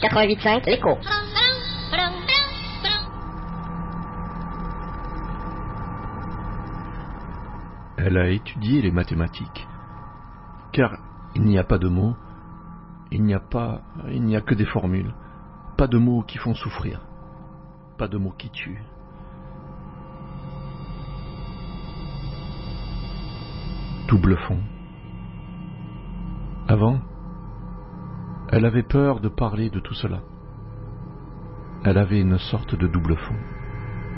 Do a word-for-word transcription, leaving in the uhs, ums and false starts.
quatre-vingt-huit cinq, l'écho. Elle a étudié les mathématiques, car il n'y a pas de mots, il n'y a pas, il n'y a que des formules, pas de mots qui font souffrir, pas de mots qui tuent. Double fond. Avant, elle avait peur de parler de tout cela. Elle avait une sorte de double fond.